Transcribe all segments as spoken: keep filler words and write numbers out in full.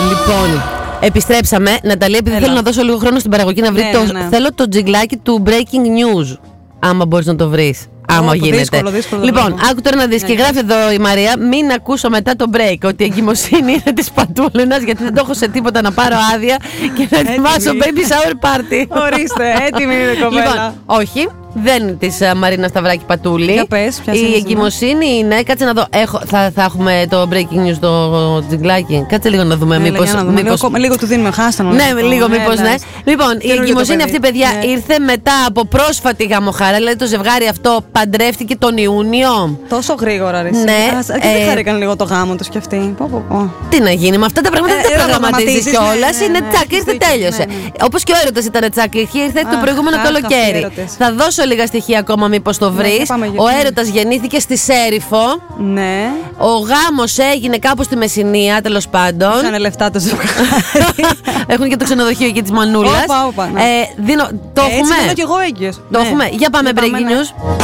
Λοιπόν, επιστρέψαμε. Ναταλία, επειδή θέλω να δώσω λίγο χρόνο στην παραγωγή να βρει ναι, το. Ναι, ναι. Θέλω το τζιγκλάκι του Breaking News. Άμα μπορείς να το βρεις. Άμα oh, γίνεται. Δύσκολο, δύσκολο, λοιπόν, άκου τώρα να δεις. Και γράφει εδώ η Μαρία, μην ακούσω μετά το break ότι η εγκυμοσύνη είναι της Πατούλαινας, γιατί δεν το έχω σε τίποτα να πάρω άδεια και να ετοιμάσω baby shower party. Ορίστε, έτοιμη είναι η κοπέλα. Λοιπόν, όχι. Δεν είναι της uh, Μαρίνα Σταυράκη Πατούλη. Για πες, ποια η εγκυμοσύνη είναι. Κάτσε να δω. Έχω, θα, θα έχουμε το breaking news στο τζιγκλάκι. Κάτσε λίγο να δούμε. Μήπως. Λίγο, λίγο του δίνουμε χάστανο. Ναι, λίγο μήπως, ναι. Λοιπόν, η εγκυμοσύνη αυτή, παιδιά, ναι. ήρθε μετά από πρόσφατη γαμοχάρα. Δηλαδή το ζευγάρι αυτό παντρεύτηκε τον Ιούνιο. Τόσο γρήγορα, ρε. Ναι. Και δεν χαρήκαν λίγο το γάμο τους κι αυτοί. Πω, πω, πω. Τι να γίνει με αυτά τα πράγματα, δεν τα προγραμματίζεις κιόλας. Είναι τσακ, ήρθε, τέλειωσε. Όπως και ο έρωτας ήταν τσακ, ήρθε το προηγούμενο καλοκαίρι. Θα δώσω λίγα στοιχεία ακόμα, μήπως το βρεις. Ναι, ο έρωτας γεννήθηκε στη Σέριφο. Ναι. Ο γάμος έγινε κάπου στη Μεσσηνία, τέλος πάντων. Είχαν λεφτά το ζευγάρι. Έχουν και το ξενοδοχείο εκεί της Μανούλας. Όπα, όπα, ναι. ε, δίνω, το Έτσι έχουμε. είμαι κι εγώ έγκυος. Το Ναι. έχουμε. Για πάμε, Για breaking πάμε, ναι. news.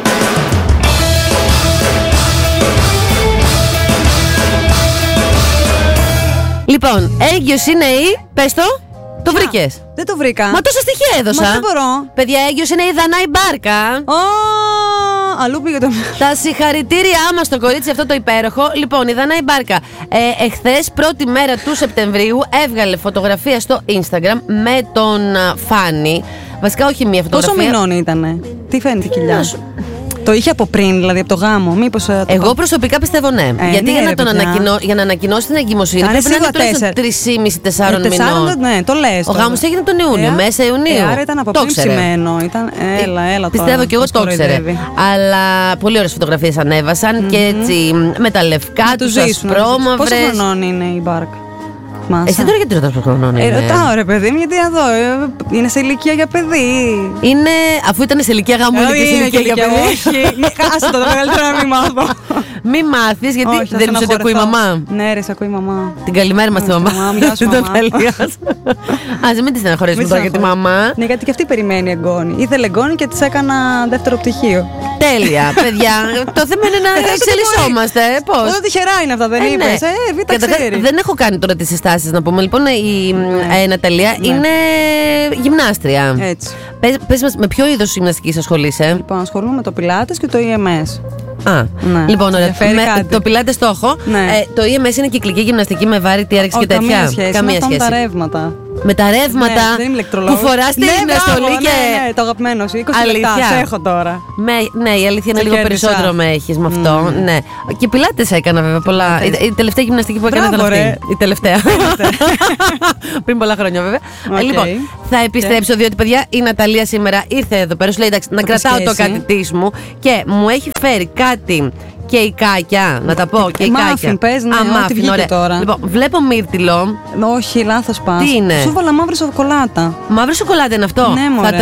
Λοιπόν, έγκυος είναι η. Πες το. Το βρήκες. Δεν το βρήκα. Μα τόσα στοιχεία έδωσα. Μα δεν μπορώ. Παιδιά, έγκυος είναι η Δανάη Μπάρκα. Ω, αλλού πήγε το. Τα συγχαρητήριά μας στο κορίτσι αυτό το υπέροχο. Λοιπόν, η Δανάη Μπάρκα ε, εχθές, πρώτη μέρα του Σεπτεμβρίου, έβγαλε φωτογραφία στο Instagram με τον α, Φάνη. Βασικά, όχι μία φωτογραφία. Πόσο μηνών ήτανε. Τι φαίνεται η κοιλιά σου. Το είχε από πριν, δηλαδή από το γάμο. Μήπως. Ε, το Εγώ πά... προσωπικά πιστεύω ναι. Ε, Γιατί ναι, για, ρε, να τον ανακοινώ, για να ανακοινώσει την εγκυμοσύνη πρέπει να είναι τουλάχιστον τρία και μισό με τέσσερα ε, μηνών. Ναι, το λες. Ο γάμος έγινε τον Ιούνιο, ε, μέσα Ιουνίου. Ε, άρα ήταν από πριν ψημένο. Ήταν... Έλα, έλα. Πιστεύω τώρα, και εγώ το ήξερε. Αλλά πολύ ωραίες φωτογραφίες ανέβασαν mm-hmm. και έτσι με τα λευκά τους ασπρόμαυρες. Πόσο χρονών είναι η Μπάρκα? Μάσα. Εσύ τώρα γιατί ρωτάς πόσο χρονών είναι? Ε, ρωτάω ρε παιδί μου, γιατί εδώ ε, είναι σε ηλικία για παιδί. Είναι, αφού ήταν σε ηλικία γάμου, είναι και σε ηλικία για παιδί. Όχι, άσε το, το μεγαλύτερο να μην μάθω. Μη μάθεις, γιατί όχι, δεν μου σε ακούει η μαμά. Ναι, ρε, σε ακούει η μαμά. Την καλημέρα μας τη μαμά. Γεια σου, μαμά. Ας μην τη στεναχωρήσουμε τώρα για τη μαμά. Ναι, γιατί και αυτή περιμένει εγγόνη. Ήθελε εγγόνη και της έκανα δεύτερο πτυχίο. Τέλεια, παιδιά. Το θέμα είναι να εξελισσόμαστε. Πώς? Όλα τυχερά είναι αυτά, δεν είπες? Ε, β' ξέρει. Δεν έχω κάνει τώρα τις συστάσεις να πούμε. Λοιπόν, η Ναταλία είναι γυμνάστρια. Έτσι. Πες μας, με ποιο είδος γυμναστικής ασχολείσαι? Λοιπόν, ασχολούμαι με το πιλάτες και το ι εμ ες. Α, ναι. Λοιπόν, ωραία. Με, το πιλάτες το έχω. Ναι. Ε, το ι εμ ες είναι κυκλική γυμναστική με βάρη, τι άρεξη και τέτοια. Καμία σχέση. Καμία με σχέση. τα ρεύματα. Με τα ρεύματα ναι, που φοράς την ναι, στολή και. Ναι, ναι, το αγαπημένο σου. είκοσι λεπτά. Σε έχω τώρα. Με, ναι, η αλήθεια είναι σε λίγο κέρδισα. περισσότερο με έχεις με αυτό. Mm. Ναι. Και πιλάτες έκανα βέβαια πολλά. Η, η τελευταία γυμναστική που έκανα ήταν αυτή. Η τελευταία. Πριν πολλά χρόνια βέβαια. Okay. Λοιπόν, θα επιστρέψω διότι παιδιά η Ναταλία σήμερα ήρθε εδώ πέρα. Σου λέει εντάξει, να κρατάω το κάτι της μου και μου έχει φέρει κάτι. Κεϊκάκια, να τα πω, κεϊκάκια. Μάφιν, πες, ναι, Α, ό,τι βγήκε τώρα. Λοιπόν, βλέπω μύρτιλο. Όχι, λάθος πας. Τι είναι? Σου βάλα μαύρη σοκολάτα. Μαύρη σοκολάτα είναι αυτό. Ναι, μωρέ. Θα